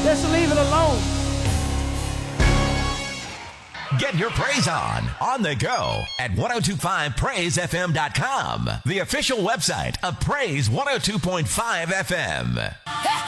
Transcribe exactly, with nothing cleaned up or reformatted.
Just leave it alone. Get your praise on, on the go at ten twenty-five praise f m dot com, the official website of Praise one oh two point five F M.